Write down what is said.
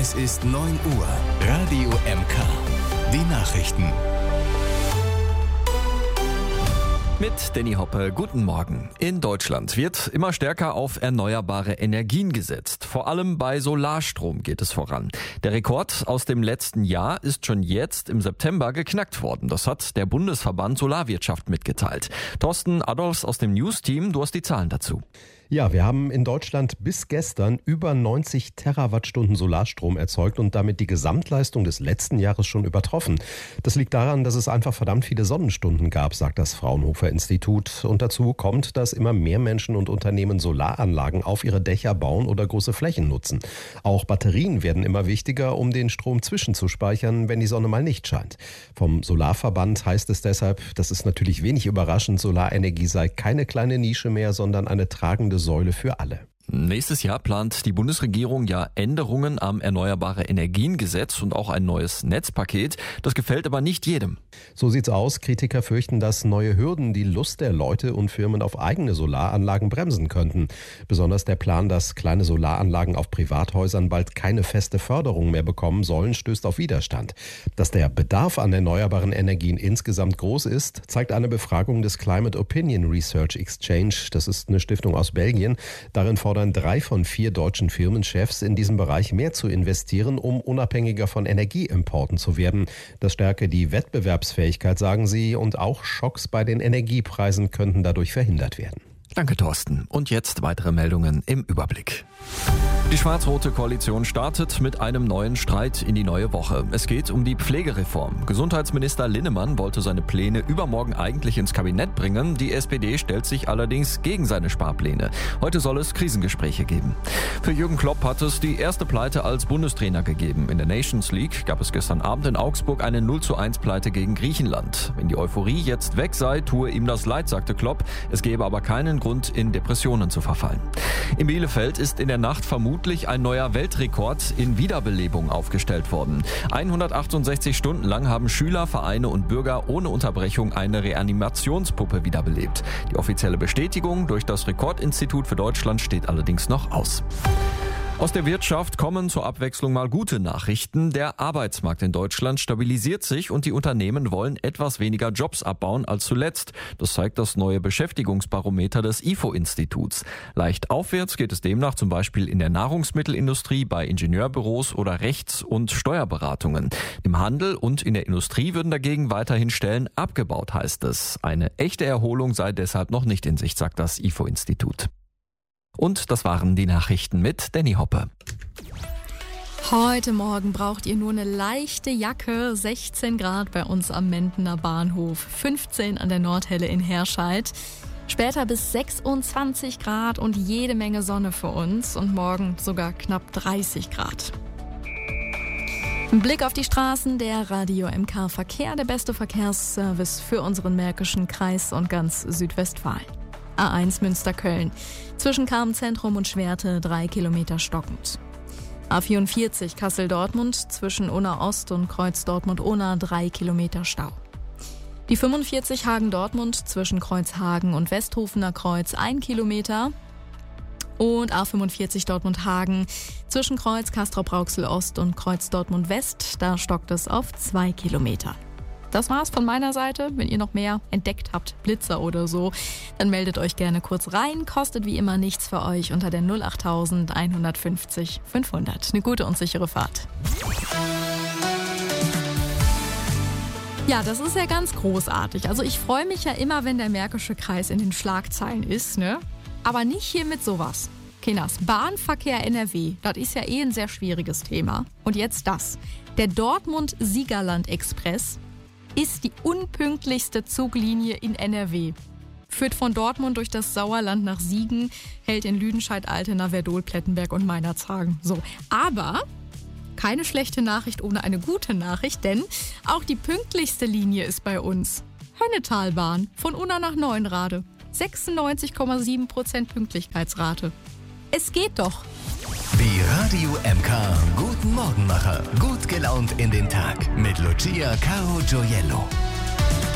Es ist 9 Uhr. Radio MK. Die Nachrichten. Mit Danny Hoppe, guten Morgen. In Deutschland wird immer stärker auf erneuerbare Energien gesetzt. Vor allem bei Solarstrom geht es voran. Der Rekord aus dem letzten Jahr ist schon jetzt im September geknackt worden. Das hat der Bundesverband Solarwirtschaft mitgeteilt. Thorsten Adolfs aus dem News-Team, du hast die Zahlen dazu. Ja, wir haben in Deutschland bis gestern über 90 Terawattstunden Solarstrom erzeugt und damit die Gesamtleistung des letzten Jahres schon übertroffen. Das liegt daran, dass es einfach verdammt viele Sonnenstunden gab, sagt das Fraunhofer Institut. Und dazu kommt, dass immer mehr Menschen und Unternehmen Solaranlagen auf ihre Dächer bauen oder große Flächen nutzen. Auch Batterien werden immer wichtiger, um den Strom zwischenzuspeichern, wenn die Sonne mal nicht scheint. Vom Solarverband heißt es deshalb, das ist natürlich wenig überraschend, Solarenergie sei keine kleine Nische mehr, sondern eine tragende Säule für alle. Nächstes Jahr plant die Bundesregierung ja Änderungen am Erneuerbare-Energien-Gesetz und auch ein neues Netzpaket. Das gefällt aber nicht jedem. So sieht's aus. Kritiker fürchten, dass neue Hürden die Lust der Leute und Firmen auf eigene Solaranlagen bremsen könnten. Besonders der Plan, dass kleine Solaranlagen auf Privathäusern bald keine feste Förderung mehr bekommen sollen, stößt auf Widerstand. Dass der Bedarf an erneuerbaren Energien insgesamt groß ist, zeigt eine Befragung des Climate Opinion Research Exchange. Das ist eine Stiftung aus Belgien. Darin fordern 3 von 4 deutschen Firmenchefs, in diesem Bereich mehr zu investieren, um unabhängiger von Energieimporten zu werden. Das stärke die Wettbewerbsfähigkeit, sagen sie, und auch Schocks bei den Energiepreisen könnten dadurch verhindert werden. Danke, Thorsten. Und jetzt weitere Meldungen im Überblick. Die schwarz-rote Koalition startet mit einem neuen Streit in die neue Woche. Es geht um die Pflegereform. Gesundheitsminister Linnemann wollte seine Pläne übermorgen eigentlich ins Kabinett bringen. Die SPD stellt sich allerdings gegen seine Sparpläne. Heute soll es Krisengespräche geben. Für Jürgen Klopp hat es die erste Pleite als Bundestrainer gegeben. In der Nations League gab es gestern Abend in Augsburg eine 0:1 Pleite gegen Griechenland. Wenn die Euphorie jetzt weg sei, tue ihm das leid, sagte Klopp. Es gebe aber keinen Grund, in Depressionen zu verfallen. In Bielefeld ist in der Nacht vermutlich ein neuer Weltrekord in Wiederbelebung aufgestellt worden. 168 Stunden lang haben Schüler, Vereine und Bürger ohne Unterbrechung eine Reanimationspuppe wiederbelebt. Die offizielle Bestätigung durch das Rekordinstitut für Deutschland steht allerdings noch aus. Aus der Wirtschaft kommen zur Abwechslung mal gute Nachrichten. Der Arbeitsmarkt in Deutschland stabilisiert sich und die Unternehmen wollen etwas weniger Jobs abbauen als zuletzt. Das zeigt das neue Beschäftigungsbarometer des IFO-Instituts. Leicht aufwärts geht es demnach zum Beispiel in der Nahrungsmittelindustrie, bei Ingenieurbüros oder Rechts- und Steuerberatungen. Im Handel und in der Industrie würden dagegen weiterhin Stellen abgebaut, heißt es. Eine echte Erholung sei deshalb noch nicht in Sicht, sagt das IFO-Institut. Und das waren die Nachrichten mit Danny Hoppe. Heute Morgen braucht ihr nur eine leichte Jacke, 16 Grad bei uns am Mendener Bahnhof, 15 an der Nordhelle in Herscheid. Später bis 26 Grad und jede Menge Sonne für uns und morgen sogar knapp 30 Grad. Ein Blick auf die Straßen, der Radio MK Verkehr, der beste Verkehrsservice für unseren Märkischen Kreis und ganz Südwestfalen. A1 Münster-Köln. Zwischen Carmen-Zentrum und Schwerte 3 Kilometer stockend. A44 Kassel-Dortmund. Zwischen Unna-Ost und Kreuz Dortmund-Unna 3 Kilometer Stau. Die 45 Hagen-Dortmund. Zwischen Kreuzhagen und Westhofener Kreuz 1 Kilometer. Und A45 Dortmund-Hagen. Zwischen Kreuz Castrop-Rauxel-Ost und Kreuz Dortmund-West. Da stockt es auf 2 Kilometer. Das war's von meiner Seite. Wenn ihr noch mehr entdeckt habt, Blitzer oder so, dann meldet euch gerne kurz rein. Kostet wie immer nichts für euch unter der 08000 150 500. Eine gute und sichere Fahrt. Ja, das ist ja ganz großartig. Also ich freue mich ja immer, wenn der Märkische Kreis in den Schlagzeilen ist, ne? Aber nicht hier mit sowas. Kinders, Bahnverkehr NRW, das ist ja ein sehr schwieriges Thema. Und jetzt das. Der Dortmund-Siegerland-Express ist die unpünktlichste Zuglinie in NRW. Führt von Dortmund durch das Sauerland nach Siegen, hält in Lüdenscheid, Altena, Verdol, Plettenberg und Meinerzhagen. So, aber keine schlechte Nachricht ohne eine gute Nachricht, denn auch die pünktlichste Linie ist bei uns. Hönnetalbahn von Unna nach Neuenrade. 96,7% Pünktlichkeitsrate. Es geht doch. Die Radio MK Guten Morgenmacher. Gut gelaunt in den Tag. Mit Lucia Caro Gioiello.